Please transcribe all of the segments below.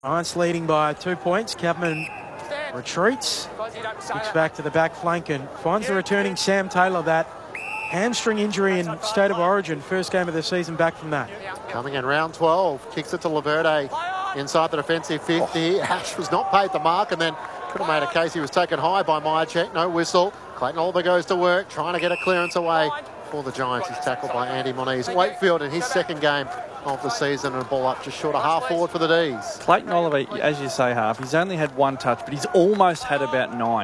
Giants leading by 2 points. Cabman retreats, looks back to the back flank and finds the returning Sam Taylor. That hamstring injury in State of Origin, first game of the season back from that. Coming in round 12, kicks it to Laverde inside the defensive 50. Ash was not paid the mark and then could have made a case he was taken high by Myercheck. No whistle. Clayton Oliver goes to work, trying to get a clearance away for the Giants. He's tackled by Andy Moniz. Wakefield in his second game of the season and a ball up just short of half forward for the D's. Clayton Oliver, as you say, half, he's only had one touch, but he's almost had about 9.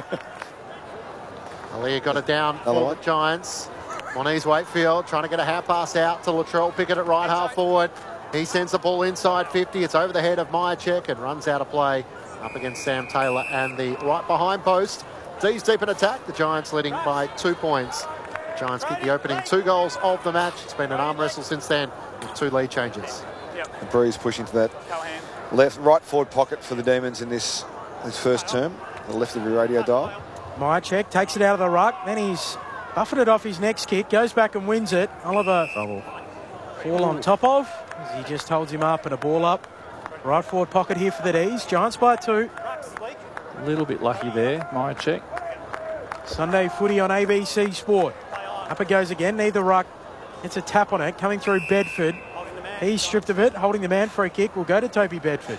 Aaliyah got it down for the Giants. Moniz Wakefield trying to get a half pass out to Latrell Pickett at right half forward. He sends the ball inside 50. It's over the head of Myercheck and runs out of play up against Sam Taylor and the right behind post. D's deep in attack. The Giants leading by 2 points. Giants kick the opening 2 goals of the match. It's been an arm wrestle since then with 2 lead changes. The Breeze pushing to that right forward pocket for the Demons in this first term. The left of your radio dial. Myercheck takes it out of the ruck. Then he's buffeted off his next kick. Goes back and wins it. Oliver fall on top of as he just holds him up and a ball up. Right forward pocket here for the D's. Giants by 2. A little bit lucky there, Myercheck. Sunday footy on ABC Sport. Up it goes again, neither ruck. It's a tap on it, coming through Bedford. He's stripped of it, holding the man. Free kick will go to Toby Bedford.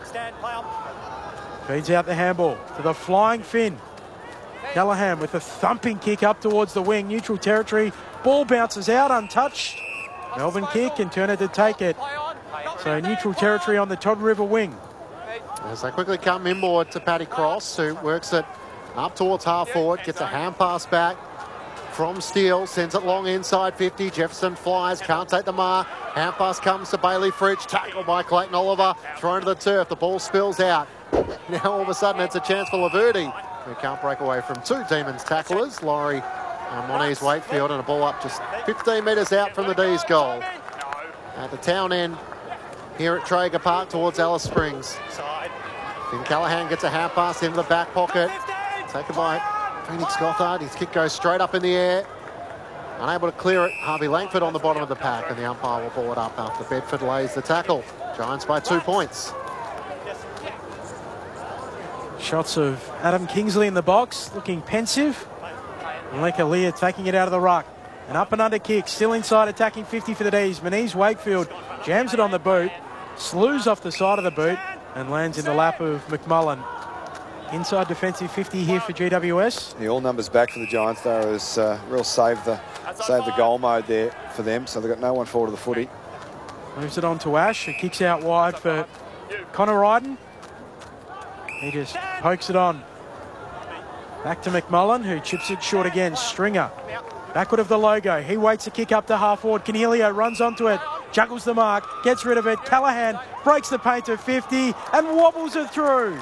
Feeds out the handball to the flying Finn. Callaghan with a thumping kick up towards the wing, neutral territory. Ball bounces out untouched. Melbourne kick and Turner to take it. So neutral territory on the Todd River wing. As they quickly come inboard to Paddy Cross, who works it up towards half forward, gets a hand pass back from Steele, sends it long inside 50. Jefferson flies, can't take the mark. Hand pass comes to Bailey Fritsch, tackled by Clayton Oliver, thrown to the turf. The ball spills out. Now all of a sudden it's a chance for Laverde, who can't break away from 2 Demons tacklers, Laurie and Moniz Wakefield, and a ball up just 15 metres out from the D's goal. At the town end here at Traeger Park towards Alice Springs. Finn Callaghan gets a hand pass into the back pocket. Taken by Phoenix Gothard. His kick goes straight up in the air. Unable to clear it. Harvey Langford on the bottom of the pack, and the umpire will ball it up after Bedford lays the tackle. Giants by 2 points. Shots of Adam Kingsley in the box, looking pensive. Malika Lear taking it out of the ruck. An up and under kick, still inside, attacking 50 for the D's. Moniz Wakefield jams it on the boot, slews off the side of the boot, and lands in the lap of McMullen. Inside defensive 50 here for GWS. Yeah, all numbers back for the Giants. There is real save the goal mode there for them, so they've got no one forward of the footy. Moves it on to Ash, who kicks out wide for Connor Ryden. He just pokes it on. Back to McMullen, who chips it short again. Stringer, backward of the logo. He waits a kick up to half forward. Canelio runs onto it, juggles the mark, gets rid of it. Callaghan breaks the paint to 50 and wobbles it through.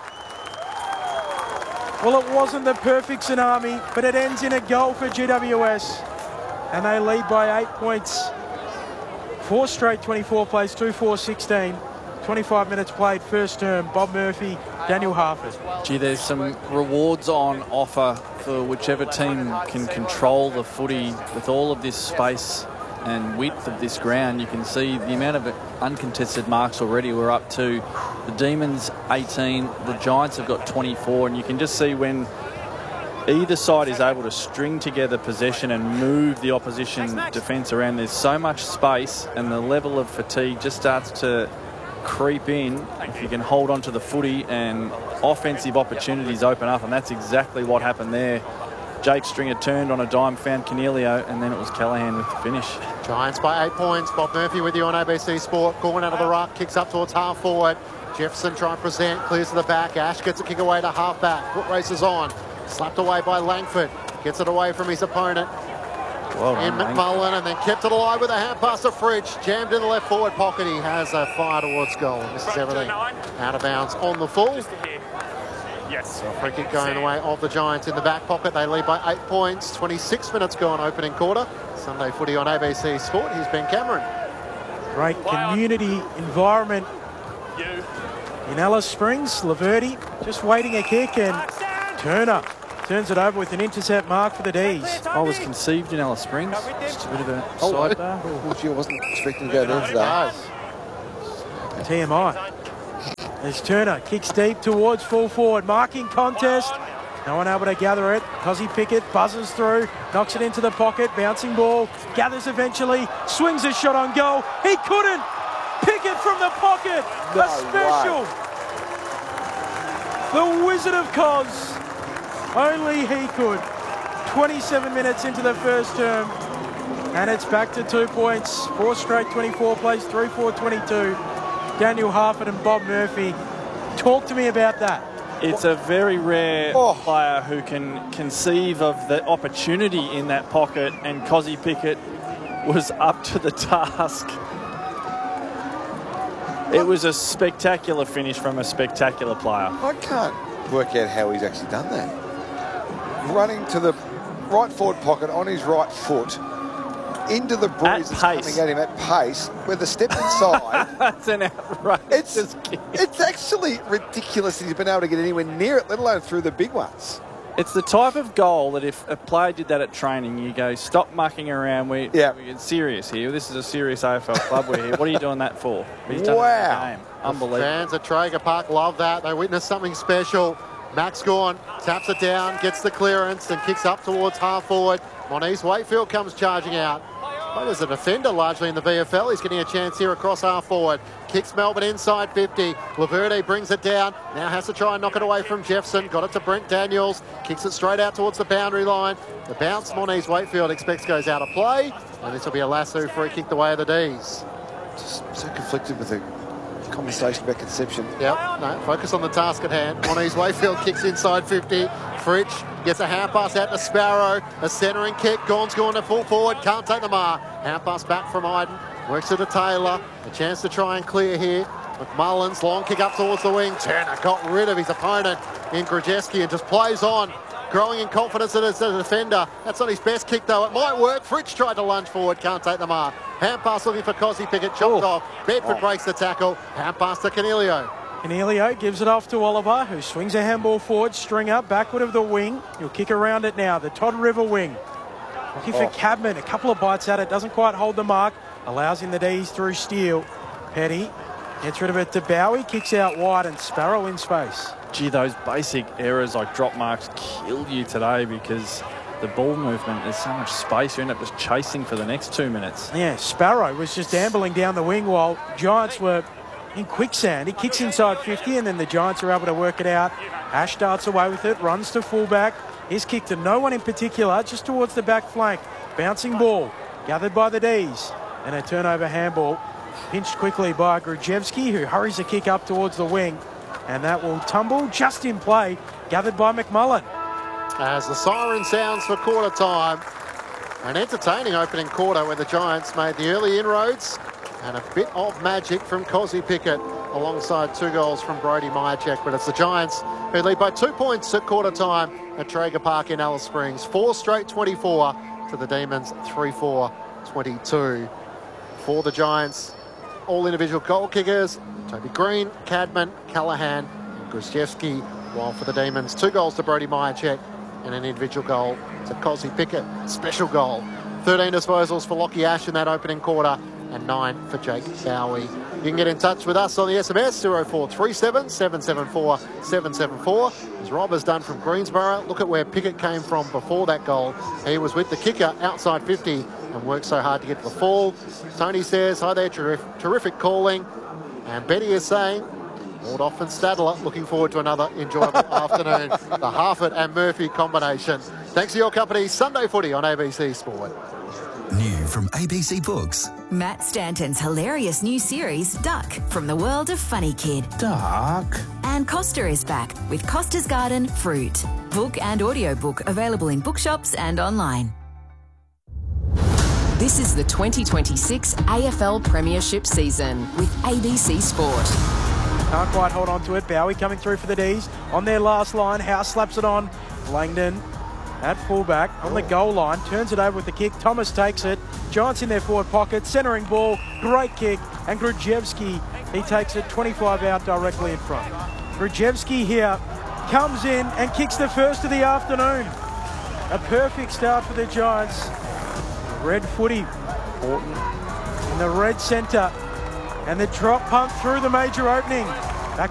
Well, it wasn't the perfect tsunami, but it ends in a goal for GWS. And they lead by 8 points. 4 straight 24 plays, 2-4-16. 25 minutes played first term. Bob Murphy, Daniel Harford. Gee, there's some rewards on offer for whichever team can control the footy with all of this space and width of this ground. You can see the amount of uncontested marks already. We're up to the Demons 18, the Giants have got 24, and you can just see when either side is able to string together possession and move the opposition defence around, there's so much space and the level of fatigue just starts to creep in if you can hold on to the footy and offensive opportunities open up, and that's exactly what happened there. Jake Stringer turned on a dime, found Canelio, and then it was Callaghan with the finish. Giants by 8 points. Bob Murphy with you on ABC Sport. Corwin out of the ruck, kicks up towards half forward. Jefferson trying to present, clears to the back. Ash gets a kick away to half back. Foot races on. Slapped away by Langford. Gets it away from his opponent. Well in McMullen, and then kept it alive with a hand pass to Fritsch. Jammed in the left forward pocket. He has a fire towards goal. Misses everything. Out of bounds on the full. Yes. So a free kick going the way of the Giants in the back pocket. They lead by 8 points. 26 minutes gone opening quarter. Sunday footy on ABC Sport. Here's Ben Cameron. Great community environment in Alice Springs. Laverde just waiting a kick, and Turner turns it over with an intercept mark for the D's. I was conceived in Alice Springs. Just a bit of a sidebar. I wasn't expecting to go there today. TMI. As Turner kicks deep towards full forward. Marking contest. No one able to gather it. Cozzy Pickett buzzes through, knocks it into the pocket, bouncing ball, gathers eventually, swings a shot on goal. He couldn't! Pickett from the pocket! No a special! way. The Wizard of Cos. Only he could. 27 minutes into the first term. And it's back to 2 points. 4 straight 24 plays, 3-4-22. Daniel Harford and Bob Murphy. Talk to me about that. It's a very rare player who can conceive of the opportunity in that pocket, and Cozzy Pickett was up to the task. It was a spectacular finish from a spectacular player. I can't work out how he's actually done that. Running to the right forward pocket on his right foot, into the breeze that's coming at him at pace, with a step inside. That's an outrageous kick. It's actually ridiculous that he's been able to get anywhere near it, let alone through the big ones. It's the type of goal that if a player did that at training, you go, stop mucking around. We get serious here. This is a serious AFL club we're here. What are you doing that for? He's done it in the game. Unbelievable. Fans at Traeger Park love that. They witness something special. Max Gawn taps it down, gets the clearance and kicks up towards half forward. Moniz Wakefield comes charging out. But as a defender largely in the VFL, he's getting a chance here across half forward. Kicks Melbourne inside 50. Laverde brings it down. Now has to try and knock it away from Jeffson. Got it to Brent Daniels. Kicks it straight out towards the boundary line. The bounce Moniz Wakefield expects goes out of play. And this will be a lasso free kick the way of the D's. Just so conflicted with the conversation about conception. Yep, no, focus on the task at hand. Moniz Wakefield kicks inside 50. Fritsch gets a hand pass out to Sparrow. A centering kick. Gawn's going to full forward. Can't take the mark. Hand pass back from Iden. Works it to Taylor. A chance to try and clear here. McMullins, long kick up towards the wing. Turner got rid of his opponent in Grajewski and just plays on. Growing in confidence as a defender. That's not his best kick though. It might work. Fritsch tried to lunge forward. Can't take the mark. Hand pass looking for Cozzy Pickett. Chopped off. Bedford breaks the tackle. Hand pass to Canelio. Canelio gives it off to Oliver, who swings a handball forward, Stringer, backward of the wing. He'll kick around it now, the Todd River wing. Looking for Cadman, a couple of bites at it, doesn't quite hold the mark. Allows in the D's through Steele. Petty gets rid of it to Bowie, kicks out wide, and Sparrow in space. Gee, those basic errors like drop marks kill you today because the ball movement, there's so much space, you end up just chasing for the next 2 minutes. Yeah, Sparrow was just ambling down the wing while Giants were in quicksand. He kicks inside 50 and then the Giants are able to work it out. Ash darts away with it, runs to fullback. His kick to no one in particular, just towards the back flank. Bouncing ball, gathered by the D's. And a turnover handball, pinched quickly by Grajewski, who hurries a kick up towards the wing. And that will tumble just in play, gathered by McMullen. As the siren sounds for quarter time. An entertaining opening quarter where the Giants made the early inroads. And a bit of magic from Cozzy Pickett alongside 2 goals from Brody Myercheck. But it's the Giants who lead by 2 points at quarter time at Traeger Park in Alice Springs. 4 straight 24 to the Demons, 3-4-22. For the Giants, all individual goal kickers, Toby Green, Cadman, Callaghan and Grajewski. While for the Demons, 2 goals to Brody Myercheck and an individual goal to Cozzy Pickett. Special goal. 13 disposals for Lockie Ash in that opening quarter. And 9 for Jake Bowie. You can get in touch with us on the SMS 0437 774 774. As Rob has done from Greensborough, look at where Pickett came from before that goal. He was with the kicker outside 50 and worked so hard to get to the fall. Tony says, hi there, terrific calling. And Betty is saying, Waldorf and Stadler, looking forward to another enjoyable afternoon. The Harford and Murphy combination. Thanks for your company. Sunday Footy on ABC Sport. New from ABC Books. Matt Stanton's hilarious new series, Duck, from the world of Funny Kid. Duck. And Costa is back with Costa's Garden Fruit. Book and audiobook available in bookshops and online. This is the 2026 AFL Premiership season with ABC Sport. Can't quite hold on to it. Bowie coming through for the D's. On their last line, House slaps it on. Langdon at fullback on the goal line, turns it over with the kick. Thomas takes it. Giants in their forward pocket, centering ball, great kick, and Grajewski, he takes it 25 out directly in front. Grajewski here comes in and kicks the first of the afternoon. A perfect start for the Giants. Red footy, Horton in the red centre, and the drop punt through the major opening.